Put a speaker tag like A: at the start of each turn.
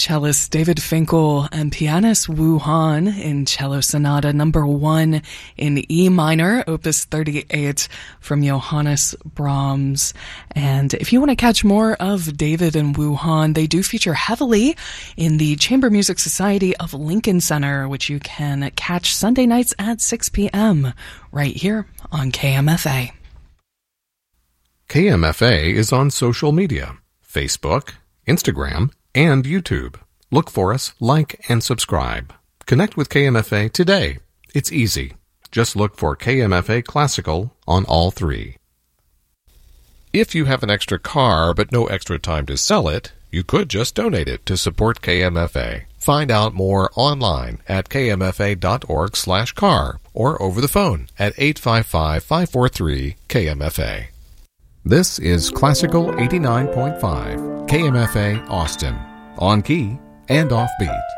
A: cellist David Finkel and pianist Wu Han in Cello Sonata Number 1 in E minor, Opus 38 from Johannes Brahms. And if you want to catch more of David and Wu Han, they do feature heavily in the Chamber Music Society of Lincoln Center, which you can catch Sunday nights at 6 p.m. right here on KMFA.
B: KMFA is on social media, Facebook, Instagram, and YouTube. Look for us, like, and subscribe. Connect with KMFA today. It's easy. Just look for KMFA Classical on all three.
C: If you have an extra car but no extra time to sell it, you could just donate it to support KMFA. Find out more online at kmfa.org/car or over the phone at 855-543-KMFA. This is Classical 89.5, KMFA Austin, on key and off beat.